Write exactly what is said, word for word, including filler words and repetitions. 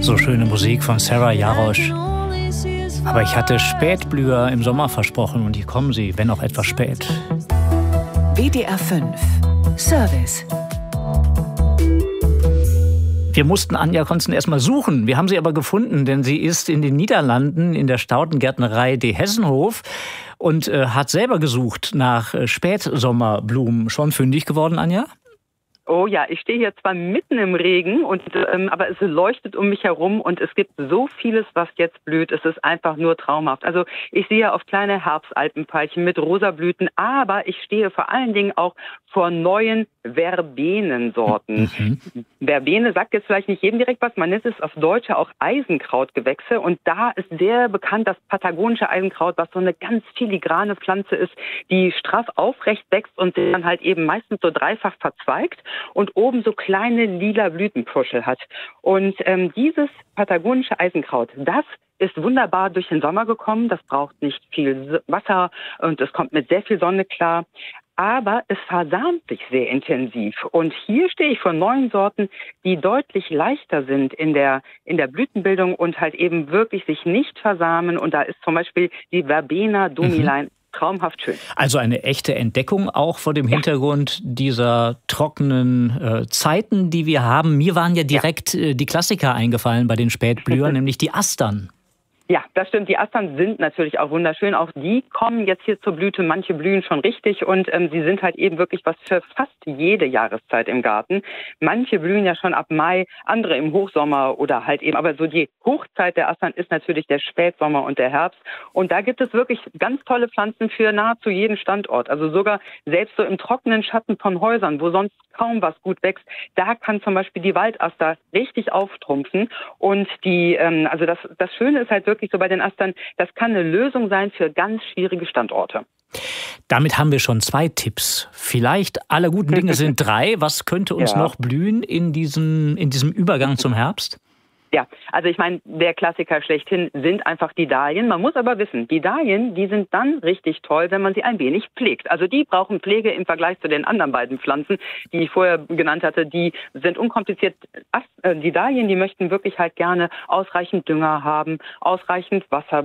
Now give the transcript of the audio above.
So schöne Musik von Sarah Jarosch. Aber ich hatte Spätblüher im Sommer versprochen und hier kommen sie, wenn auch etwas spät. W D R fünf Service. Wir mussten Anja Konzen erstmal suchen. Wir haben sie aber gefunden, denn sie ist in den Niederlanden in der Staudengärtnerei De Hessenhof und äh, hat selber gesucht nach äh, Spätsommerblumen. Schon fündig geworden, Anja? Oh ja, ich stehe hier zwar mitten im Regen, und ähm, aber es leuchtet um mich herum und es gibt so vieles, was jetzt blüht. Es ist einfach nur traumhaft. Also ich sehe auf kleine Herbstalpenveilchen mit rosa Blüten, aber ich stehe vor allen Dingen auch vor neuen Verbenensorten. Mhm. Verbene sagt jetzt vielleicht nicht jedem direkt was, man nennt es auf Deutsch auch Eisenkrautgewächse, und da ist sehr bekannt das patagonische Eisenkraut, was so eine ganz filigrane Pflanze ist, die straff aufrecht wächst und dann halt eben meistens so dreifach verzweigt und oben so kleine lila Blütenpuschel hat. Und ähm, dieses patagonische Eisenkraut, das ist wunderbar durch den Sommer gekommen. Das braucht nicht viel Wasser und es kommt mit sehr viel Sonne klar. Aber es versamt sich sehr intensiv. Und hier stehe ich vor neuen Sorten, die deutlich leichter sind in der, in der Blütenbildung und halt eben wirklich sich nicht versamen. Und da ist zum Beispiel die Verbena domiline. Mhm. Traumhaft schön. Also eine echte Entdeckung, auch vor dem Hintergrund ja. dieser trockenen äh, Zeiten, die wir haben. Mir waren ja direkt ja. äh, die Klassiker eingefallen bei den Spätblühern, nämlich die Astern. Ja, das stimmt. Die Astern sind natürlich auch wunderschön. Auch die kommen jetzt hier zur Blüte. Manche blühen schon richtig und ähm, sie sind halt eben wirklich was für fast jede Jahreszeit im Garten. Manche blühen ja schon ab Mai, andere im Hochsommer oder halt eben. Aber so die Hochzeit der Astern ist natürlich der Spätsommer und der Herbst. Und da gibt es wirklich ganz tolle Pflanzen für nahezu jeden Standort. Also sogar selbst so im trockenen Schatten von Häusern, wo sonst kaum was gut wächst, da kann zum Beispiel die Waldaster richtig auftrumpfen. Und die, ähm, also das, das Schöne ist halt wirklich, so bei den Astern, das kann eine Lösung sein für ganz schwierige Standorte. Damit haben wir schon zwei Tipps. Vielleicht alle guten Dinge sind drei. Was könnte uns ja. noch blühen in diesem, in diesem Übergang zum Herbst? Ja, also ich meine, der Klassiker schlechthin sind einfach die Dahlien. Man muss aber wissen, die Dahlien, die sind dann richtig toll, wenn man sie ein wenig pflegt. Also die brauchen Pflege im Vergleich zu den anderen beiden Pflanzen, die ich vorher genannt hatte. Die sind unkompliziert. Die Dahlien, die möchten wirklich halt gerne ausreichend Dünger haben, ausreichend Wasser